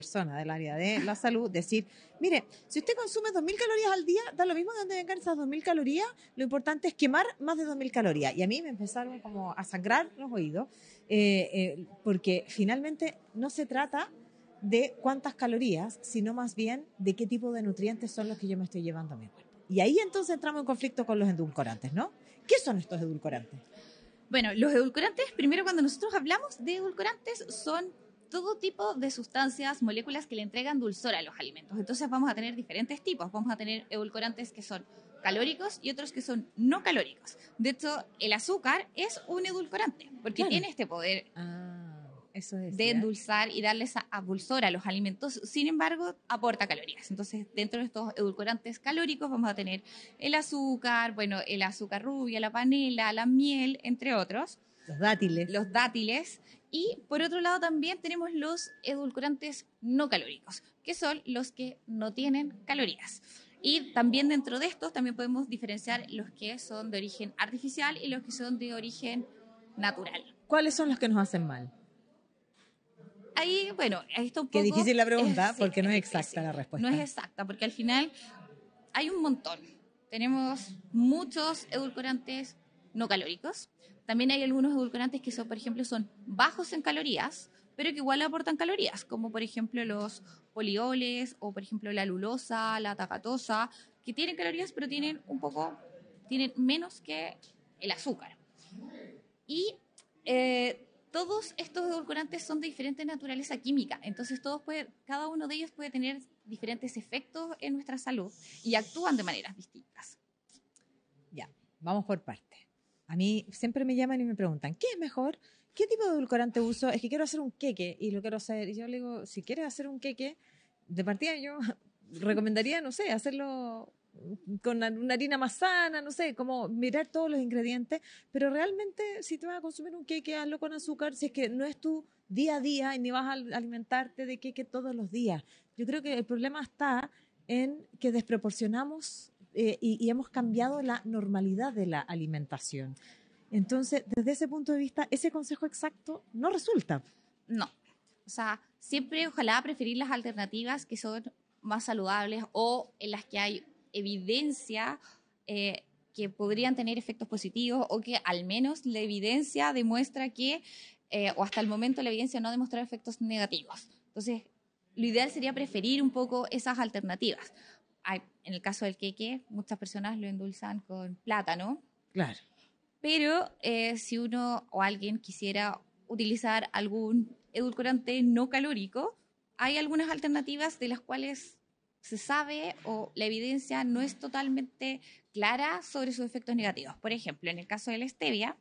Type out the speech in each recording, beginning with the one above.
persona del área de la salud, decir, mire, si usted consume 2.000 calorías al día, da lo mismo de dónde vengan esas 2.000 calorías, lo importante es quemar más de 2.000 calorías. Y a mí me empezaron como a sangrar los oídos, porque finalmente no se trata de cuántas calorías, sino más bien de qué tipo de nutrientes son los que yo me estoy llevando a mi cuerpo. Y ahí entonces entramos en conflicto con los edulcorantes, ¿no? ¿Qué son estos edulcorantes? Bueno, los edulcorantes, primero cuando nosotros hablamos de edulcorantes, son todo tipo de sustancias, moléculas que le entregan dulzor a los alimentos. Entonces vamos a tener diferentes tipos. Vamos a tener edulcorantes que son calóricos y otros que son no calóricos. De hecho, el azúcar es un edulcorante porque tiene este poder eso es, de endulzar y darles a dulzor a los alimentos. Sin embargo, aporta calorías. Entonces, dentro de estos edulcorantes calóricos vamos a tener el azúcar, bueno, el azúcar rubia, la panela, la miel, entre otros. Los dátiles. Y por otro lado también tenemos los edulcorantes no calóricos, que son los que no tienen calorías. Y también dentro de estos también podemos diferenciar los que son de origen artificial y los que son de origen natural. ¿Cuáles son los que nos hacen mal? Ahí, bueno, ahí está un poco... Qué difícil la pregunta, porque no es exacta la respuesta. No es exacta, porque al final hay un montón. Tenemos muchos edulcorantes no calóricos. También hay algunos edulcorantes que son, por ejemplo, son bajos en calorías, pero que igual aportan calorías, como por ejemplo los polioles o por ejemplo la lulosa, la tacatosa, que tienen calorías, pero tienen menos que el azúcar. Y todos estos edulcorantes son de diferente naturaleza química, entonces cada uno de ellos puede tener diferentes efectos en nuestra salud y actúan de maneras distintas. Ya, vamos por partes. A mí siempre me llaman y me preguntan, ¿qué es mejor? ¿Qué tipo de edulcorante uso? Es que quiero hacer un queque y lo quiero hacer. Y yo le digo, si quieres hacer un queque, de partida yo recomendaría, no sé, hacerlo con una harina más sana, no sé, como mirar todos los ingredientes, pero realmente si te vas a consumir un queque, hazlo con azúcar, si es que no es tu día a día y ni vas a alimentarte de queque todos los días. Yo creo que el problema está en que desproporcionamos y hemos cambiado la normalidad de la alimentación. Entonces, desde ese punto de vista, ese consejo exacto no resulta. No. O sea, siempre ojalá preferir las alternativas que son más saludables o en las que hay evidencia que podrían tener efectos positivos o que al menos la evidencia demuestra que, o hasta el momento la evidencia no ha demostrado efectos negativos. Entonces, lo ideal sería preferir un poco esas alternativas. En el caso del queque, muchas personas lo endulzan con plátano. Claro. Pero si uno o alguien quisiera utilizar algún edulcorante no calórico, hay algunas alternativas de las cuales se sabe o la evidencia no es totalmente clara sobre sus efectos negativos. Por ejemplo, en el caso de la stevia.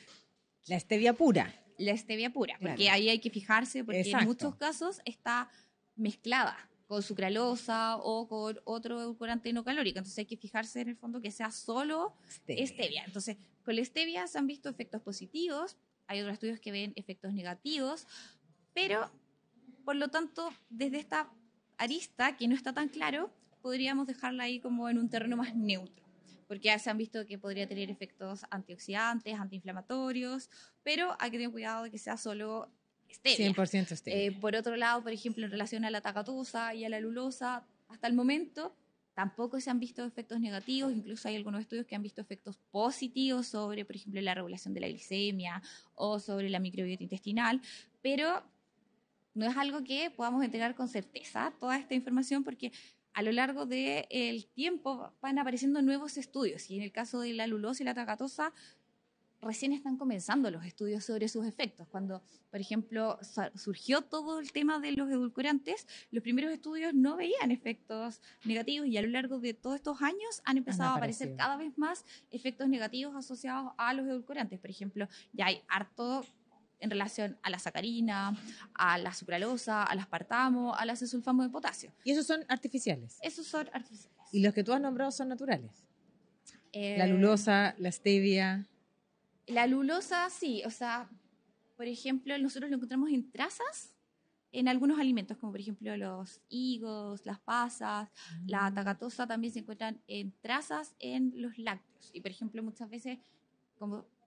La stevia pura. La stevia pura, claro. Porque ahí hay que fijarse, porque Exacto. en muchos casos está mezclada con sucralosa o con otro edulcorante no calórico. Entonces hay que fijarse en el fondo que sea solo stevia. Entonces, con la stevia se han visto efectos positivos, hay otros estudios que ven efectos negativos, pero por lo tanto, desde esta arista que no está tan claro, podríamos dejarla ahí como en un terreno más neutro, porque ya se han visto que podría tener efectos antioxidantes, antiinflamatorios, pero hay que tener cuidado de que sea solo stevia. 100% stevia. Por otro lado, por ejemplo, en relación a la tacatosa y a la lulosa, hasta el momento tampoco se han visto efectos negativos, incluso hay algunos estudios que han visto efectos positivos sobre, por ejemplo, la regulación de la glicemia o sobre la microbiota intestinal, pero no es algo que podamos entregar con certeza toda esta información porque a lo largo del tiempo van apareciendo nuevos estudios y en el caso de la lulosa y la tacatosa recién están comenzando los estudios sobre sus efectos. Cuando, por ejemplo, surgió todo el tema de los edulcorantes, los primeros estudios no veían efectos negativos y a lo largo de todos estos años han empezado a aparecer cada vez más efectos negativos asociados a los edulcorantes. Por ejemplo, ya hay harto en relación a la sacarina, a la sucralosa, al aspartamo, al acesulfamo de potasio. ¿Y esos son artificiales? Esos son artificiales. ¿Y los que tú has nombrado son naturales? La lulosa, la stevia. La lulosa, sí. O sea, por ejemplo, nosotros lo encontramos en trazas en algunos alimentos, como por ejemplo los higos, las pasas, la tacatosa también se encuentran en trazas en los lácteos. Y por ejemplo, muchas veces, como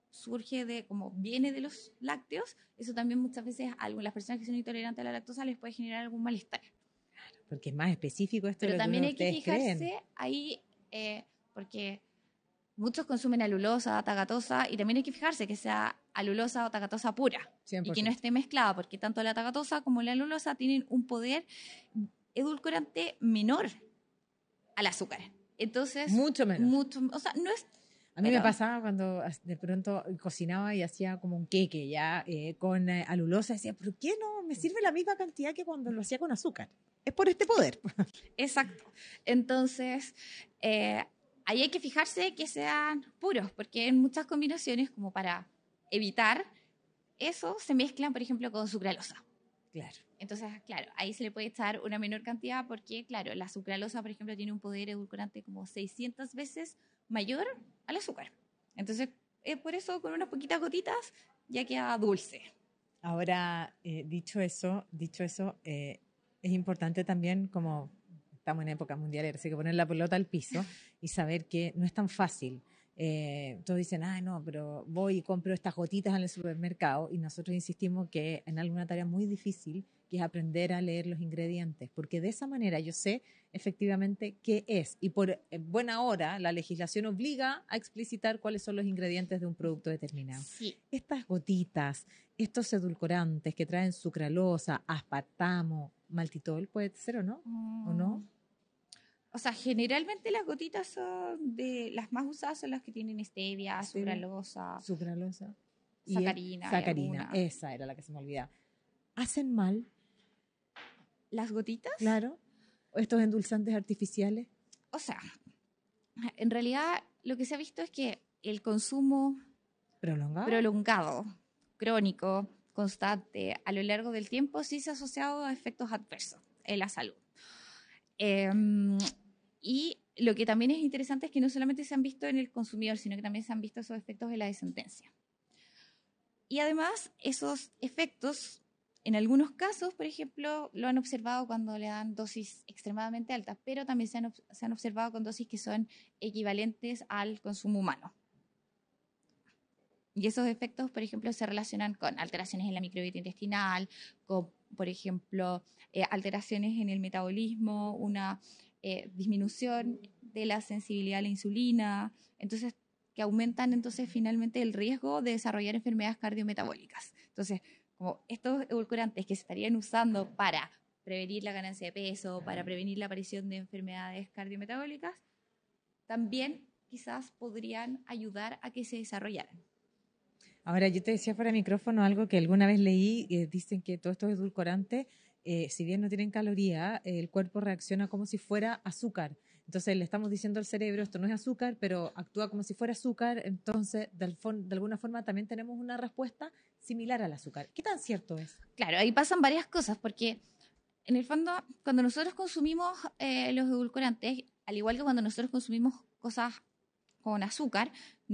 surge de, como viene de los lácteos, eso también muchas veces a las personas que son intolerantes a la lactosa les puede generar algún malestar. Porque es más específico esto Pero de lo que también hay que ustedes fijarse creen. ahí, porque muchos consumen alulosa, tagatosa, y también hay que fijarse que sea alulosa o tagatosa pura 100%. y que no esté mezclada, porque tanto la tagatosa como la alulosa tienen un poder edulcorante menor al azúcar. Entonces, Mucho menos. o sea, no es. A mí me pasaba cuando de pronto cocinaba y hacía como un queque ya con alulosa, decía, ¿por qué no me sirve la misma cantidad que cuando lo hacía con azúcar? Es por este poder. Exacto. Entonces, ahí hay que fijarse que sean puros, porque en muchas combinaciones, como para evitar eso, se mezclan, por ejemplo, con sucralosa. Claro. Entonces, claro, ahí se le puede echar una menor cantidad porque, claro, la sucralosa, por ejemplo, tiene un poder edulcorante como 600 veces mayor al azúcar. Entonces, por eso, con unas poquitas gotitas, ya queda dulce. Ahora, dicho eso, es importante también, como estamos en época mundial, así que poner la pelota al piso y saber que no es tan fácil. Todos dicen, ay, no, pero voy y compro estas gotitas en el supermercado, y nosotros insistimos que en alguna tarea muy difícil, que es aprender a leer los ingredientes, porque de esa manera yo sé efectivamente qué es, y por buena hora la legislación obliga a explicitar cuáles son los ingredientes de un producto determinado. Sí. Estas gotitas, estos edulcorantes que traen sucralosa, aspartamo, maltitol, ¿puede ser o no? ¿O no? O sea, generalmente las gotitas son de las más usadas, son las que tienen stevia, sucralosa, sacarina. Sacarina, esa era la que se me olvidaba. ¿Hacen mal? ¿Las gotitas? Claro. ¿Estos endulzantes artificiales? O sea, en realidad lo que se ha visto es que el consumo prolongado, crónico, constante, a lo largo del tiempo, sí se ha asociado a efectos adversos en la salud. Y lo que también es interesante es que no solamente se han visto en el consumidor, sino que también se han visto esos efectos en la descendencia. Y además, esos efectos, en algunos casos, por ejemplo, lo han observado cuando le dan dosis extremadamente altas, pero también se han observado con dosis que son equivalentes al consumo humano. Y esos efectos, por ejemplo, se relacionan con alteraciones en la microbiota intestinal, con, por ejemplo, alteraciones en el metabolismo, una disminución de la sensibilidad a la insulina, entonces que aumentan entonces finalmente el riesgo de desarrollar enfermedades cardiometabólicas. Entonces, como estos edulcorantes que se estarían usando para prevenir la ganancia de peso, para prevenir la aparición de enfermedades cardiometabólicas, también quizás podrían ayudar a que se desarrollaran. Ahora, yo te decía fuera de micrófono algo que alguna vez leí, dicen que todos estos edulcorantes, si bien no tienen caloría, el cuerpo reacciona como si fuera azúcar. Entonces le estamos diciendo al cerebro, esto no es azúcar, pero actúa como si fuera azúcar, entonces de alguna forma también tenemos una respuesta similar al azúcar. ¿Qué tan cierto es? Claro, ahí pasan varias cosas, porque en el fondo, cuando nosotros consumimos los edulcorantes, al igual que cuando nosotros consumimos cosas con azúcar,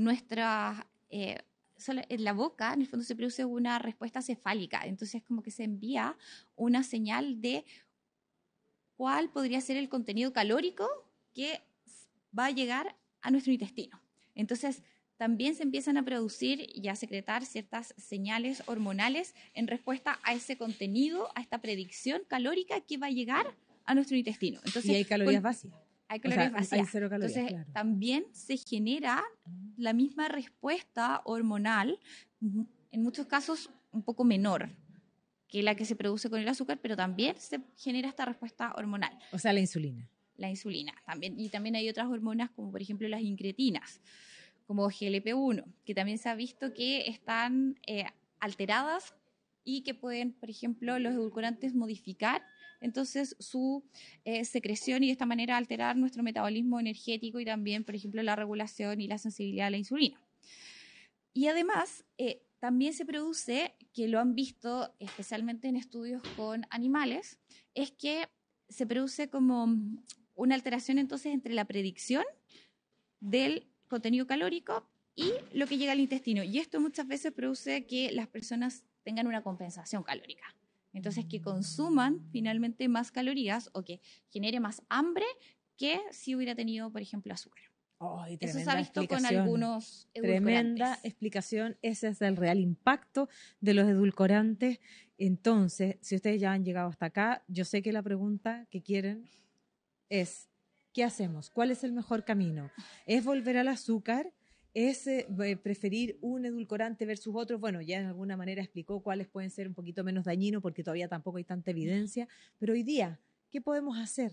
en la boca, en el fondo, se produce una respuesta cefálica. Entonces, como que se envía una señal de cuál podría ser el contenido calórico que va a llegar a nuestro intestino. Entonces, también se empiezan a producir y a secretar ciertas señales hormonales en respuesta a ese contenido, a esta predicción calórica que va a llegar a nuestro intestino. Entonces, y hay calorías vacías. Hay calorías vacías. Hay 0 calorías. Entonces, claro. También se genera la misma respuesta hormonal, en muchos casos un poco menor que la que se produce con el azúcar, pero también se genera esta respuesta hormonal. O sea, la insulina. La insulina también. Y también hay otras hormonas, como por ejemplo las incretinas, como GLP-1, que también se ha visto que están alteradas y que pueden, por ejemplo, los edulcorantes modificar entonces su secreción y de esta manera alterar nuestro metabolismo energético y también, por ejemplo, la regulación y la sensibilidad a la insulina. Y además, también se produce, que lo han visto especialmente en estudios con animales, es que se produce como una alteración entonces entre la predicción del contenido calórico y lo que llega al intestino. Y esto muchas veces produce que las personas tengan una compensación calórica. Entonces, que consuman finalmente más calorías o que genere más hambre que si hubiera tenido, por ejemplo, azúcar. Ay, Eso se tremenda ha visto con explicación. algunos Tremenda edulcorantes. explicación. Ese es el real impacto de los edulcorantes. Entonces, si ustedes ya han llegado hasta acá, yo sé que la pregunta que quieren es, ¿qué hacemos? ¿Cuál es el mejor camino? ¿Es volver al azúcar? ¿Es preferir un edulcorante versus otro? Bueno, ya de alguna manera explicó cuáles pueden ser un poquito menos dañinos porque todavía tampoco hay tanta evidencia. Pero hoy día, ¿qué podemos hacer?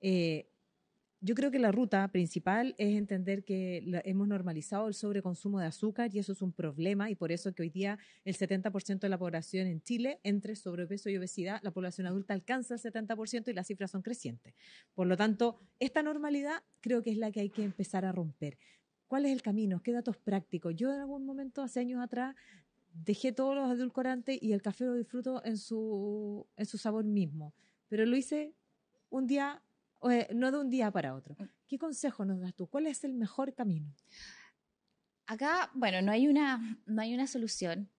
Yo creo que la ruta principal es entender que hemos normalizado el sobreconsumo de azúcar y eso es un problema y por eso que hoy día el 70% de la población en Chile entre sobrepeso y obesidad, la población adulta alcanza el 70% y las cifras son crecientes. Por lo tanto, esta normalidad creo que es la que hay que empezar a romper. ¿Cuál es el camino? ¿Qué datos prácticos? Yo en algún momento, hace años atrás, dejé todos los edulcorantes y el café lo disfruto en su sabor mismo, pero lo hice un día, no de un día para otro. ¿Qué consejo nos das tú? ¿Cuál es el mejor camino? Acá, bueno, no hay una solución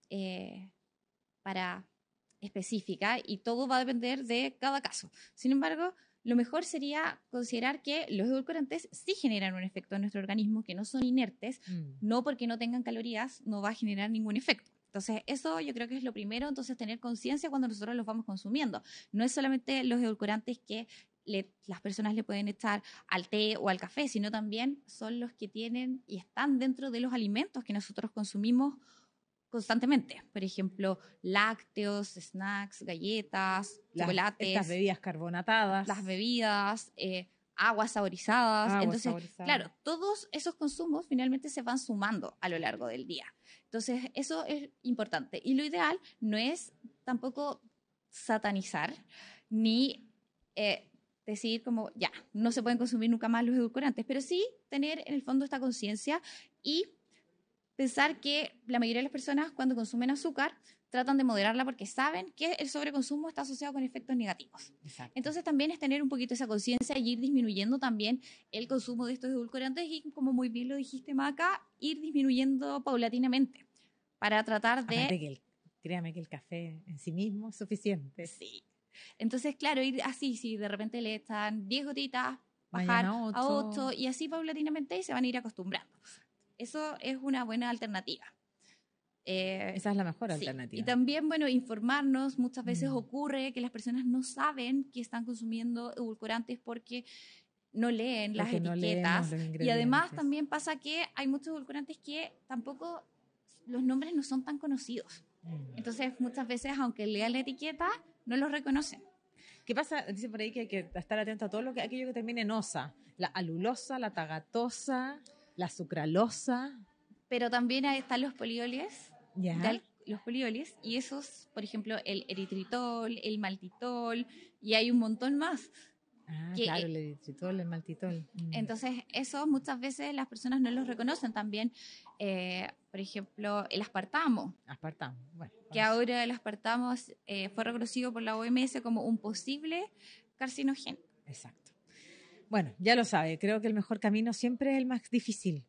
para específica y todo va a depender de cada caso. Sin embargo, lo mejor sería considerar que los edulcorantes sí generan un efecto en nuestro organismo, que no son inertes, no porque no tengan calorías, no va a generar ningún efecto. Entonces, eso yo creo que es lo primero, entonces tener conciencia cuando nosotros los vamos consumiendo. No es solamente los edulcorantes que las personas le pueden echar al té o al café, sino también son los que tienen y están dentro de los alimentos que nosotros consumimos constantemente. Por ejemplo, lácteos, snacks, galletas, chocolates. Estas bebidas carbonatadas. Las bebidas, aguas saborizadas. Aguas Entonces, saborizadas. claro, todos esos consumos finalmente se van sumando a lo largo del día. Entonces, eso es importante. Y lo ideal no es tampoco satanizar ni decir como, ya, no se pueden consumir nunca más los edulcorantes, pero sí tener en el fondo esta conciencia y pensar que la mayoría de las personas cuando consumen azúcar tratan de moderarla porque saben que el sobreconsumo está asociado con efectos negativos. Exacto. Entonces también es tener un poquito esa conciencia y ir disminuyendo también el consumo de estos edulcorantes y, como muy bien lo dijiste, Maca, ir disminuyendo paulatinamente para tratar de... Aparte créame que el café en sí mismo es suficiente. Sí. Entonces, claro, ir así, si de repente le echan 10 gotitas, bajar Mañana a 8 y así paulatinamente y se van a ir acostumbrando. Eso es una buena alternativa. Esa es la mejor sí. alternativa. Y también, bueno, informarnos. Muchas veces ocurre que las personas no saben que están consumiendo edulcorantes porque no leen las etiquetas. Y además también pasa que hay muchos edulcorantes que tampoco los nombres no son tan conocidos. Entonces, muchas veces, aunque lean la etiqueta, no los reconocen. ¿Qué pasa? Dice por ahí que hay que estar atento a todo aquello que termine en osa. La alulosa, la tagatosa, la sucralosa. Pero también están los polioles. ¿Ya? Los polioles, y esos, por ejemplo, el eritritol, el maltitol, y hay un montón más. Claro, el eritritol, el maltitol. Entonces, esos muchas veces las personas no los reconocen también. Por ejemplo, el aspartamo. Aspartamo, bueno. Que ahora el aspartamo fue reconocido por la OMS como un posible carcinógeno. Exacto. Bueno, ya lo sabe, creo que el mejor camino siempre es el más difícil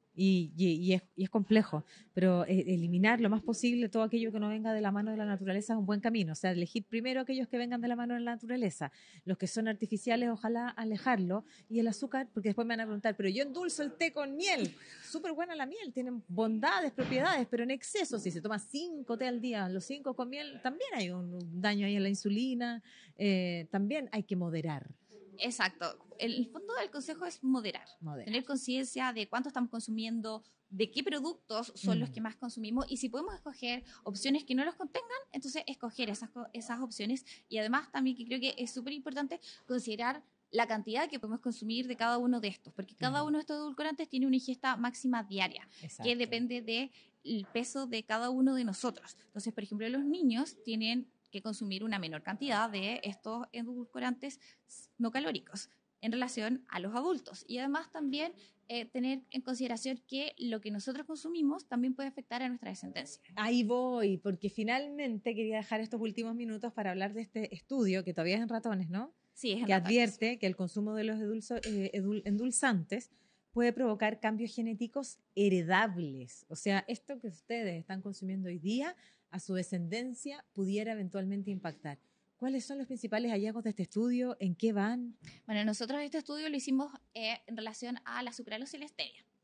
y es complejo, pero eliminar lo más posible todo aquello que no venga de la mano de la naturaleza es un buen camino. O sea, elegir primero aquellos que vengan de la mano de la naturaleza. Los que son artificiales, ojalá alejarlo. Y el azúcar, porque después me van a preguntar, pero yo endulzo el té con miel. Súper buena la miel, tiene bondades, propiedades, pero en exceso, si se toma 5 té al día, los 5 con miel, también hay un daño ahí en la insulina, también hay que moderar. Exacto. El fondo del consejo es moderar. Tener conciencia de cuánto estamos consumiendo, de qué productos son los que más consumimos y si podemos escoger opciones que no los contengan, entonces escoger esas opciones. Y además también que creo que es súper importante considerar la cantidad que podemos consumir de cada uno de estos, porque cada uno de estos edulcorantes tiene una ingesta máxima diaria. Exacto. Que depende del peso de cada uno de nosotros. Entonces, por ejemplo, los niños tienen que consumir una menor cantidad de estos edulcorantes no calóricos en relación a los adultos. Y además también tener en consideración que lo que nosotros consumimos también puede afectar a nuestra descendencia. Ahí voy, porque finalmente quería dejar estos últimos minutos para hablar de este estudio, que todavía es en ratones, ¿no? Sí, es en que ratones. Advierte que el consumo de los endulzantes puede provocar cambios genéticos heredables. O sea, esto que ustedes están consumiendo hoy día a su descendencia pudiera eventualmente impactar. ¿Cuáles son los principales hallazgos de este estudio? ¿En qué van? Bueno, nosotros este estudio lo hicimos en relación a la sucralosa y la stevia.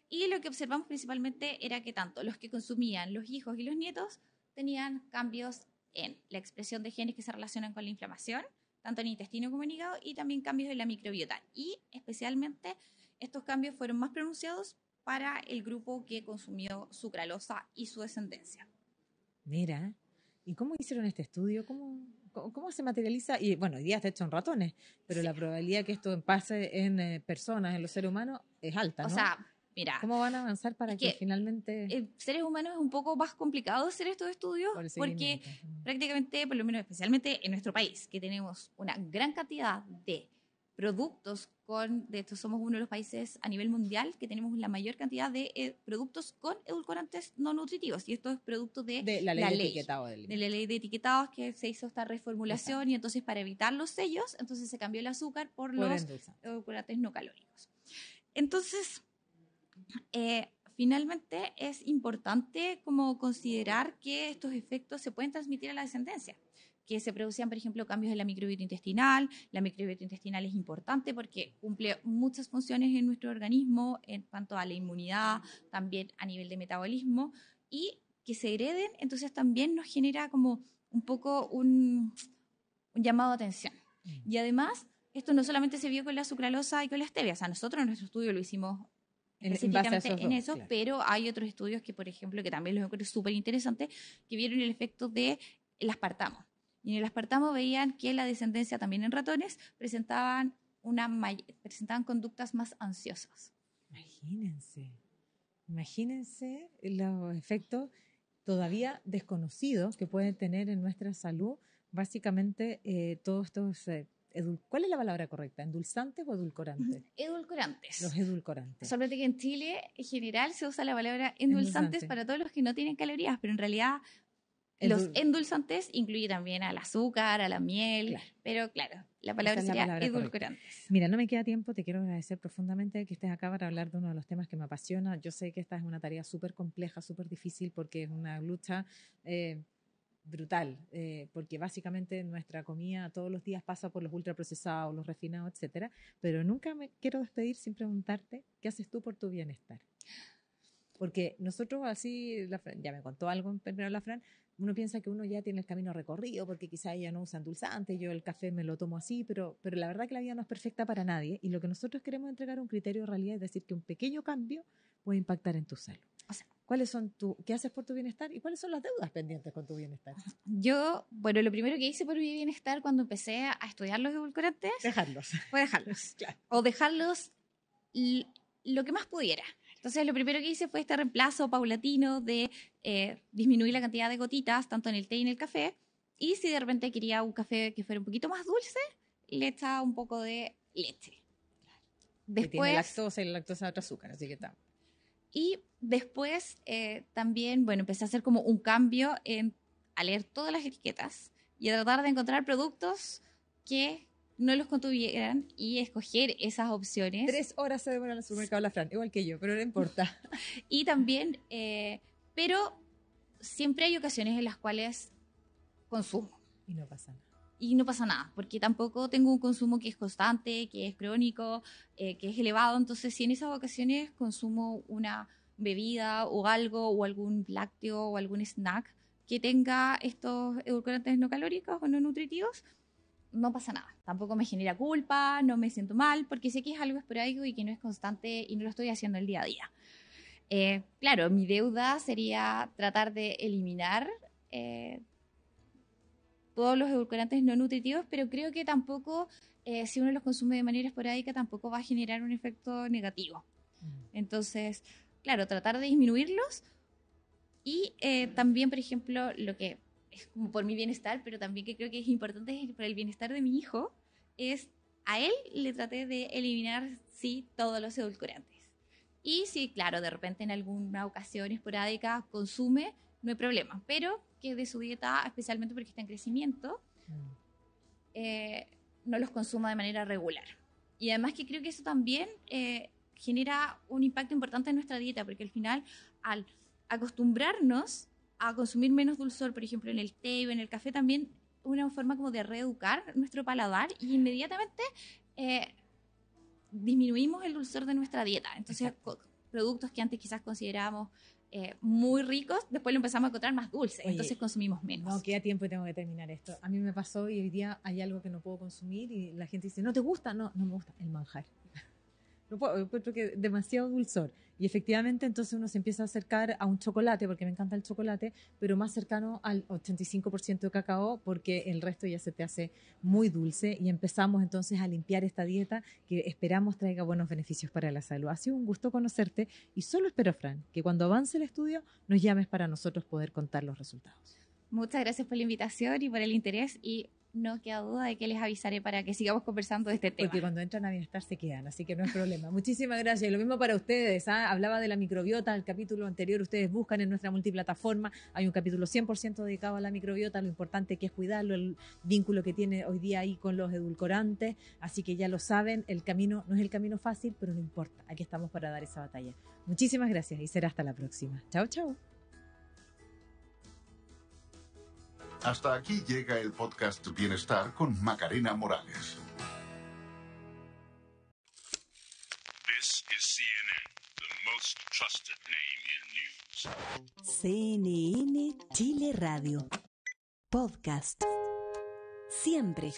Y lo que observamos principalmente era que tanto los que consumían, los hijos y los nietos, tenían cambios en la expresión de genes que se relacionan con la inflamación, tanto en intestino como en hígado, y también cambios en la microbiota. Y especialmente estos cambios fueron más pronunciados para el grupo que consumió sucralosa y su descendencia. Mira, ¿y cómo hicieron este estudio? ¿Cómo se materializa? Y bueno, hoy día está hecho en ratones, pero la probabilidad que esto pase en personas, en los seres humanos, es alta, ¿no? O sea, mira, ¿cómo van a avanzar para que finalmente... En seres humanos es un poco más complicado hacer estos estudios porque prácticamente, por lo menos especialmente en nuestro país, que tenemos una gran cantidad de productos de hecho somos uno de los países a nivel mundial que tenemos la mayor cantidad de productos con edulcorantes no nutritivos, y esto es producto de la ley de etiquetado de la ley de etiquetados, que se hizo esta reformulación. Exacto. Y entonces para evitar los sellos, entonces se cambió el azúcar por los edulcorantes no calóricos. Entonces, finalmente es importante como considerar que estos efectos se pueden transmitir a la descendencia, que se producían, por ejemplo, cambios en la microbiota intestinal. La microbiota intestinal es importante porque cumple muchas funciones en nuestro organismo en cuanto a la inmunidad, también a nivel de metabolismo, y que se hereden, entonces también nos genera como un poco un llamado de atención. Y además, esto no solamente se vio con la sucralosa y con la stevia, o sea, nosotros en nuestro estudio lo hicimos específicamente en eso, claro. Pero hay otros estudios que, por ejemplo, que también los encuentro súper interesantes, que vieron el efecto del aspartamo. Y en el aspartamo veían que la descendencia también en ratones presentaban conductas más ansiosas. Imagínense los efectos todavía desconocidos que pueden tener en nuestra salud, básicamente todos estos... ¿Cuál es la palabra correcta? ¿Endulzantes o edulcorantes? Edulcorantes. Los edulcorantes. Solamente que en Chile, en general, se usa la palabra endulzantes para todos los que no tienen calorías, pero en realidad los endulzantes incluye también al azúcar, a la miel, claro. Pero claro, la palabra sería edulcorantes. Correcta. Mira, no me queda tiempo, te quiero agradecer profundamente que estés acá para hablar de uno de los temas que me apasiona. Yo sé que esta es una tarea súper compleja, súper difícil, porque es una lucha... brutal, porque básicamente nuestra comida todos los días pasa por los ultraprocesados, los refinados, etcétera, pero nunca me quiero despedir sin preguntarte ¿qué haces tú por tu bienestar? Porque nosotros así, ya me contó algo primero la Fran, uno piensa que uno ya tiene el camino recorrido porque quizá ella no usa endulzante, yo el café me lo tomo así, pero la verdad que la vida no es perfecta para nadie, y lo que nosotros queremos entregar un criterio de realidad, es decir, que un pequeño cambio puede impactar en tu salud. O sea, ¿qué haces por tu bienestar y cuáles son las deudas pendientes con tu bienestar? Yo, bueno, lo primero que hice por mi bienestar cuando empecé a estudiar los edulcorantes fue dejarlos. Claro. O dejarlos lo que más pudiera. Entonces, lo primero que hice fue este reemplazo paulatino de disminuir la cantidad de gotitas, tanto en el té y en el café. Y si de repente quería un café que fuera un poquito más dulce, le echaba un poco de leche. Claro. Después, que tiene lactosa y la lactosa de otro azúcar, así que está. Y después también, bueno, empecé a hacer como un cambio a leer todas las etiquetas y a tratar de encontrar productos que no los contuvieran y escoger esas opciones. 3 horas se demora en el supermercado la Fran, igual que yo, pero no importa. Y también, pero siempre hay ocasiones en las cuales consumo. Y no pasa nada. Y no pasa nada, porque tampoco tengo un consumo que es constante, que es crónico, que es elevado. Entonces, si en esas ocasiones consumo una bebida o algo, o algún lácteo o algún snack que tenga estos edulcorantes no calóricos o no nutritivos, no pasa nada. Tampoco me genera culpa, no me siento mal, porque sé que es algo esporádico y que no es constante y no lo estoy haciendo el día a día. Claro, mi deuda sería tratar de eliminar todos los edulcorantes no nutritivos, pero creo que tampoco, si uno los consume de manera esporádica, tampoco va a generar un efecto negativo. Entonces, claro, tratar de disminuirlos y también, por ejemplo, lo que es como por mi bienestar, pero también que creo que es importante para el bienestar de mi hijo, es a él le traté de eliminar, sí, todos los edulcorantes. Y sí, claro, de repente en alguna ocasión esporádica consume, no hay problema, pero que de su dieta, especialmente porque está en crecimiento, no los consuma de manera regular. Y además que creo que eso también genera un impacto importante en nuestra dieta, porque al final, al acostumbrarnos a consumir menos dulzor, por ejemplo, en el té o en el café, también una forma como de reeducar nuestro paladar y inmediatamente disminuimos el dulzor de nuestra dieta. Entonces, productos que antes quizás considerábamos muy ricos, después lo empezamos a encontrar más dulces, entonces consumimos menos. No, queda tiempo y tengo que terminar esto. A mí me pasó y hoy día hay algo que no puedo consumir y la gente dice, ¿no te gusta? No, no me gusta el manjar. No puedo, encuentro que demasiado dulzor. Y efectivamente entonces uno se empieza a acercar a un chocolate, porque me encanta el chocolate, pero más cercano al 85% de cacao, porque el resto ya se te hace muy dulce y empezamos entonces a limpiar esta dieta que esperamos traiga buenos beneficios para la salud. Ha sido un gusto conocerte y solo espero, Fran, que cuando avance el estudio nos llames para nosotros poder contar los resultados. Muchas gracias por la invitación y por el interés y no queda duda de que les avisaré para que sigamos conversando de este tema. Porque cuando entran a Bienestar se quedan, así que no es problema. Muchísimas gracias. Y lo mismo para ustedes. Hablaba de la microbiota, el capítulo anterior, ustedes buscan en nuestra multiplataforma, hay un capítulo 100% dedicado a la microbiota, lo importante que es cuidarlo, el vínculo que tiene hoy día ahí con los edulcorantes, así que ya lo saben, el camino no es el camino fácil, pero no importa, aquí estamos para dar esa batalla. Muchísimas gracias y será hasta la próxima. Chao, chao. Hasta aquí llega el podcast Bienestar con Macarena Morales. This is CNN, the most trusted name in news. CNN Chile Radio. Podcast. Siempre.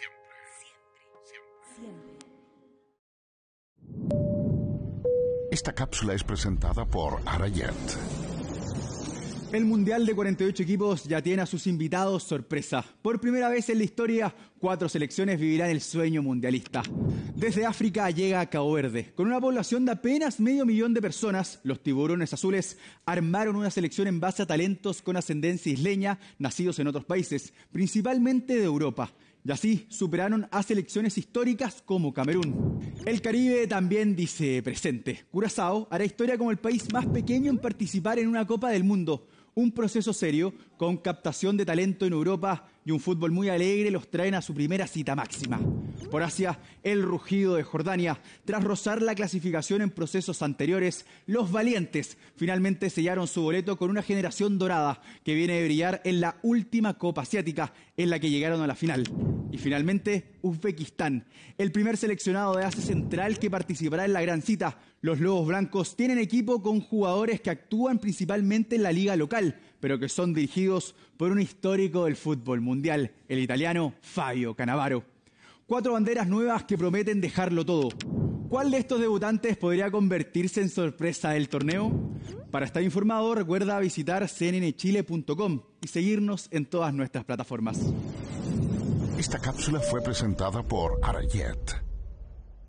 Esta cápsula es presentada por Arayet. El Mundial de 48 equipos ya tiene a sus invitados sorpresa. Por primera vez en la historia, 4 selecciones vivirán el sueño mundialista. Desde África llega a Cabo Verde. Con una población de apenas 500.000 de personas, los tiburones azules armaron una selección en base a talentos con ascendencia isleña nacidos en otros países, principalmente de Europa. Y así superaron a selecciones históricas como Camerún. El Caribe también dice presente. Curazao hará historia como el país más pequeño en participar en una Copa del Mundo. Un proceso serio, con captación de talento en Europa y un fútbol muy alegre los traen a su primera cita máxima. Por Asia, el rugido de Jordania. Tras rozar la clasificación en procesos anteriores, los valientes finalmente sellaron su boleto con una generación dorada que viene de brillar en la última Copa Asiática en la que llegaron a la final. Y finalmente, Uzbekistán, el primer seleccionado de Asia Central que participará en la gran cita. Los Lobos Blancos tienen equipo con jugadores que actúan principalmente en la liga local, pero que son dirigidos por un histórico del fútbol mundial, el italiano Fabio Cannavaro. 4 banderas nuevas que prometen dejarlo todo. ¿Cuál de estos debutantes podría convertirse en sorpresa del torneo? Para estar informado, recuerda visitar cnnchile.com y seguirnos en todas nuestras plataformas. Esta cápsula fue presentada por Arayet.